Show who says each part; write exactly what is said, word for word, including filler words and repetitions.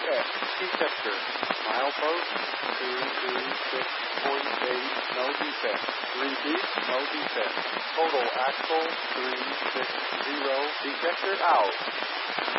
Speaker 1: X. Detector. Milepost two two six point eight, no defect. Repeat, no defect. Total axle three six zero. Detector out.